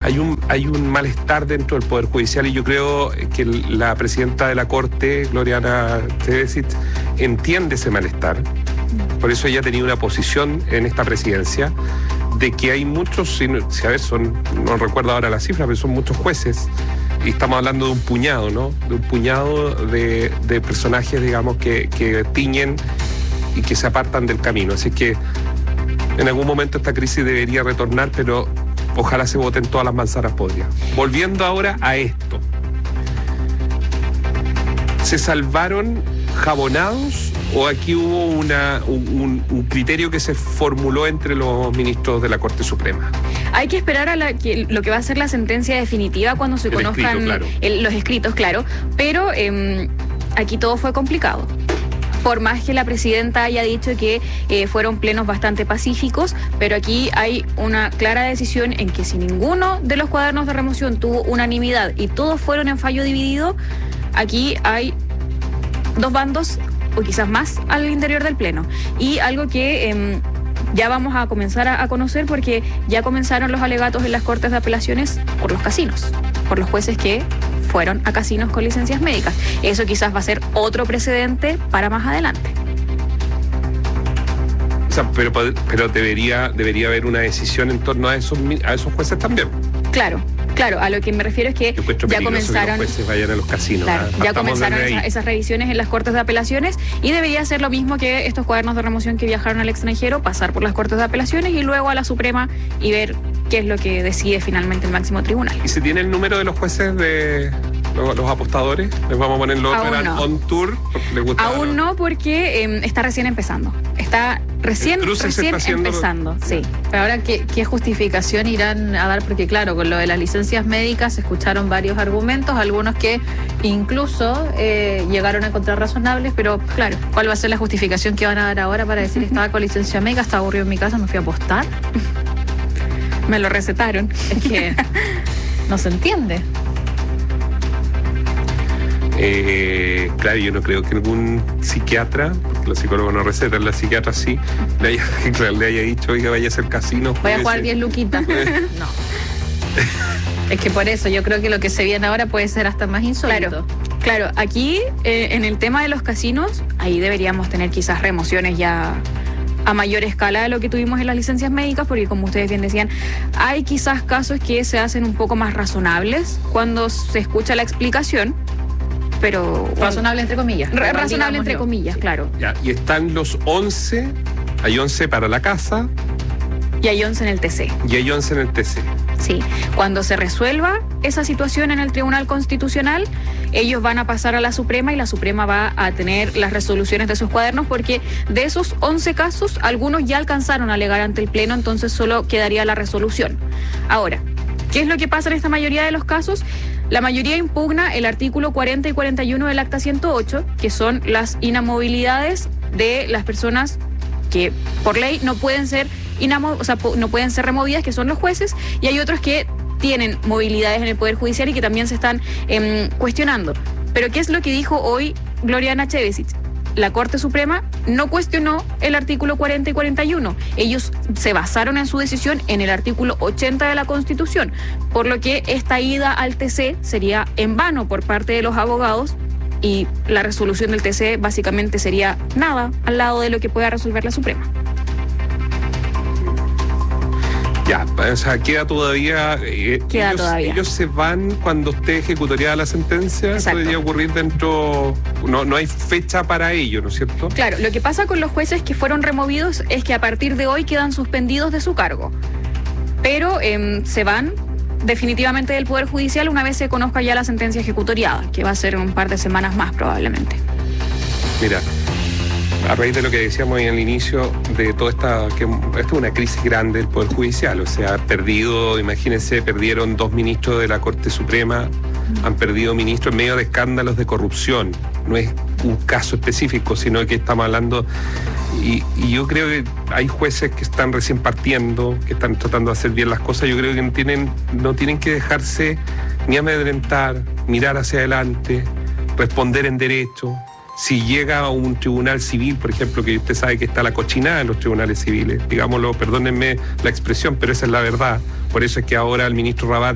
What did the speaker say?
hay un malestar dentro del Poder Judicial, y yo creo que la presidenta de la Corte, Gloriana Chevesic, entiende ese malestar. Por eso ella ha tenido una posición en esta presidencia de que hay muchos, no recuerdo ahora la cifra, pero son muchos jueces, y estamos hablando de un puñado, ¿no? De un puñado de personajes, digamos, que tiñen y que se apartan del camino. Así que en algún momento esta crisis debería retornar, pero ojalá se voten todas las manzanas podridas. Volviendo ahora a esto. ¿Se salvaron jabonados o aquí hubo un criterio que se formuló entre los ministros de la Corte Suprema? Hay que esperar a lo que va a ser la sentencia definitiva cuando se conozcan los escritos, claro. Pero aquí todo fue complicado. Por más que la presidenta haya dicho que fueron plenos bastante pacíficos, pero aquí hay una clara decisión en que si ninguno de los cuadernos de remoción tuvo unanimidad y todos fueron en fallo dividido, aquí hay dos bandos o quizás más al interior del pleno. Y algo que ya vamos a comenzar a conocer, porque ya comenzaron los alegatos en las Cortes de Apelaciones por los casinos, por los jueces que fueron a casinos con licencias médicas. Eso quizás va a ser otro precedente para más adelante. O sea, pero debería haber una decisión en torno a esos jueces también. Claro, a lo que me refiero es que ya comenzaron, que los jueces vayan a los casinos. Claro, ya comenzaron esas revisiones en las Cortes de Apelaciones, y debería ser lo mismo que estos cuadernos de remoción que viajaron al extranjero, pasar por las Cortes de Apelaciones y luego a la Suprema y ver qué es lo que decide finalmente el máximo tribunal. ¿Y se tiene el número de los jueces de los apostadores? ¿Les vamos a poner on tour? Aún no, porque está recién empezando. Está recién empezando, sí. Pero ahora, ¿qué justificación irán a dar? Porque claro, con lo de las licencias médicas se escucharon varios argumentos, algunos que incluso llegaron a encontrar razonables, pero claro, ¿cuál va a ser la justificación que van a dar ahora para decir estaba con licencia médica, estaba aburrido en mi casa, me fui a apostar? Me lo recetaron. Es que no se entiende. Claro, yo no creo que ningún psiquiatra, porque los psicólogos no recetan, la psiquiatra sí, le haya dicho, oiga, vaya a hacer casino. Voy a jugar 10 luquitas. No. Es que por eso yo creo que lo que se viene ahora puede ser hasta más insólito. Claro, aquí en el tema de los casinos, ahí deberíamos tener quizás remociones ya a mayor escala de lo que tuvimos en las licencias médicas, porque como ustedes bien decían, hay quizás casos que se hacen un poco más razonables cuando se escucha la explicación, pero... Razonable entre comillas. Razonable entre comillas, claro. Ya, y están los 11, hay 11 para la casa. Y hay 11 en el TC. Y hay 11 en el TC. Sí, cuando se resuelva esa situación en el Tribunal Constitucional, ellos van a pasar a la Suprema y la Suprema va a tener las resoluciones de sus cuadernos, porque de esos 11 casos, algunos ya alcanzaron a alegar ante el Pleno, entonces solo quedaría la resolución. Ahora, ¿qué es lo que pasa en esta mayoría de los casos? La mayoría impugna el artículo 40 y 41 del Acta 108, que son las inamovilidades de las personas que por ley no pueden ser no pueden ser removidas, que son los jueces, y hay otros que tienen movilidades en el Poder Judicial y que también se están cuestionando. Pero ¿qué es lo que dijo hoy Gloriana Chevesic? La Corte Suprema no cuestionó el artículo 40 y 41. Ellos se basaron en su decisión en el artículo 80 de la Constitución, por lo que esta ida al TC sería en vano por parte de los abogados, y la resolución del TC básicamente sería nada al lado de lo que pueda resolver la Suprema. Ya, o sea, queda todavía. Ellos se van cuando esté ejecutoriada la sentencia. Exacto. Podría ocurrir dentro. No hay fecha para ello, ¿no es cierto? Claro, lo que pasa con los jueces que fueron removidos es que a partir de hoy quedan suspendidos de su cargo. Pero se van definitivamente del Poder Judicial una vez se conozca ya la sentencia ejecutoriada, que va a ser un par de semanas más probablemente. Mira, a raíz de lo que decíamos al inicio de toda esta es una crisis grande del Poder Judicial, o sea, perdieron 2 ministros de la Corte Suprema, han perdido ministros en medio de escándalos de corrupción. No es un caso específico, sino que estamos hablando, y yo creo que hay jueces que están recién partiendo, que están tratando de hacer bien las cosas. Yo creo que no tienen que dejarse ni amedrentar, mirar hacia adelante, responder en derecho. Si llega a un tribunal civil, por ejemplo, que usted sabe que está la cochinada en los tribunales civiles, digámoslo, perdónenme la expresión, pero esa es la verdad. Por eso es que ahora el ministro Rabat